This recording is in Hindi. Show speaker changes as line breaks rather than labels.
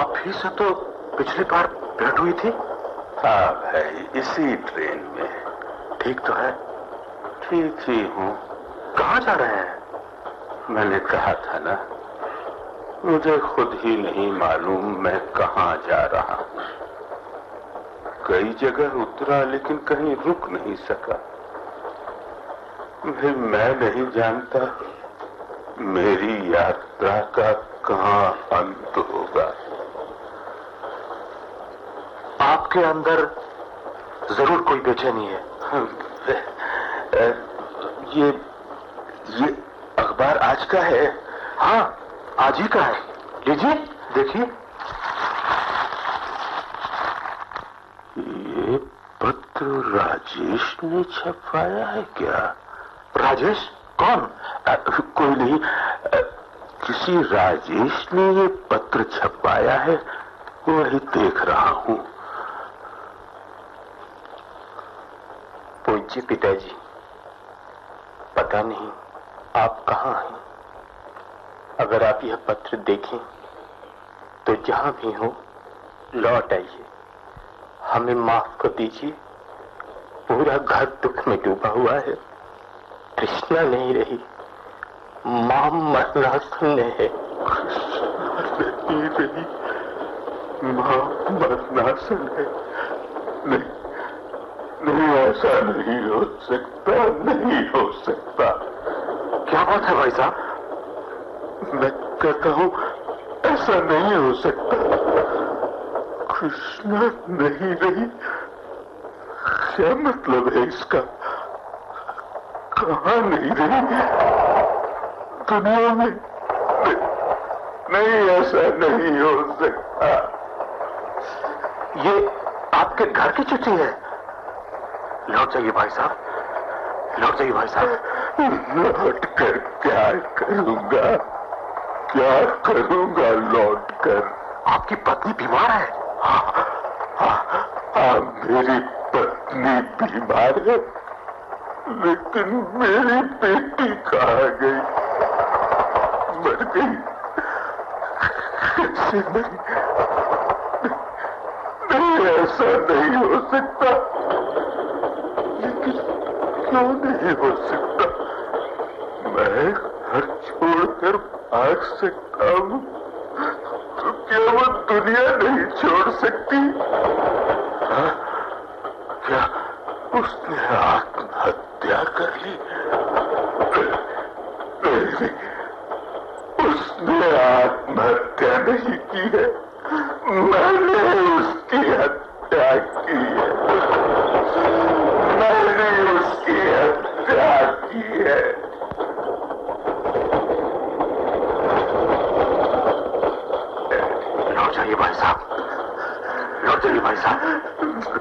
आप ही से तो पिछली बार भेंट हुई थी।
हाँ भाई, इसी ट्रेन में।
ठीक तो है?
ठीक ही हूँ।
कहाँ जा रहे हैं?
मैंने कहा था ना, मुझे खुद ही नहीं मालूम मैं कहाँ जा रहा हूँ। कई जगह उतरा लेकिन कहीं रुक नहीं सका। फिर मैं नहीं जानता मेरी यात्रा का कहाँ अंत होगा।
आपके अंदर जरूर कोई बेचैनी है।
ये अखबार आज का है?
हाँ, आज ही का है। लीजिए, देखिए।
ये पत्र राजेश ने छपवाया है क्या?
राजेश? कौन?
कोई नहीं, किसी राजेश ने ये पत्र छपवाया है, वही देख रहा हूँ।
पूज्य पिताजी, पता नहीं आप कहाँ हैं। अगर आप यह पत्र देखें तो जहां भी हो लौट आइए। हमें माफ कर दीजिए, पूरा घर दुख में डूबा हुआ है। तृष्णा नहीं रही, मां मरनासन है।
नहीं रही, मां मरनासन है। नहीं, ऐसा नहीं हो सकता, नहीं हो सकता।
क्या बात है भाई साहब?
मैं कहता हूं ऐसा नहीं हो सकता। कृष्णा नहीं रही, क्या मतलब है इसका? कहाँ नहीं रही? दुनिया में नहीं, ऐसा नहीं हो सकता।
ये आपके घर की चिट्ठी है। लौट जाइए भाई साहब, लौट जाइए भाई साहब।
लौट कर क्या करूंगा? क्या करूंगा लौट कर?
आपकी पत्नी बीमार है।
हाँ, मेरी पत्नी बीमार है, लेकिन मेरी बेटी कहाँ गई? मर गई? कैसे नहीं? ऐसा नहीं हो सकता। लेकिन क्यों नहीं हो सकता? मैं घर छोड़कर भाग सकता हूँ, तो क्या वो दुनिया नहीं छोड़ सकती? हाँ? क्या उसने आत्महत्या कर ली? नहीं, उसने आत्महत्या नहीं की है, मैंने उसकी हत्या की है। मैंने उसकी हत्या की है।
लौट जाइए भाई साहब, लौट जाइए भाई साहब।